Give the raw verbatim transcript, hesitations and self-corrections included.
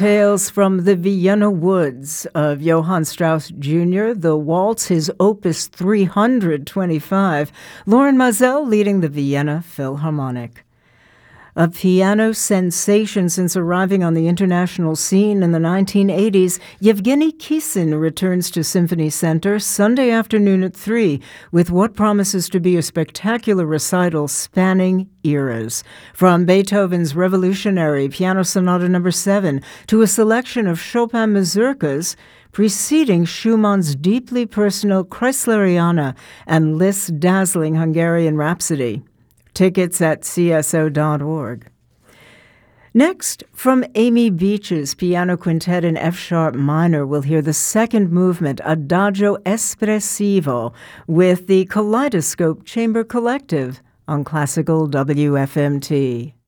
Tales from the Vienna Woods of Johann Strauss Junior, the waltz, his opus three hundred twenty-five, Loren Maazel leading the Vienna Philharmonic. A piano sensation since arriving on the international scene in the nineteen eighties, Yevgeny Kissin returns to Symphony Center Sunday afternoon at three with what promises to be a spectacular recital spanning eras. From Beethoven's Revolutionary Piano Sonata number seven to a selection of Chopin mazurkas preceding Schumann's deeply personal Kreisleriana and Liszt's dazzling Hungarian Rhapsody. Tickets at C S O dot org. Next, from Amy Beach's Piano Quintet in F-sharp minor, we'll hear the second movement, Adagio Espressivo, with the Kaleidoscope Chamber Collective on Classical W F M T.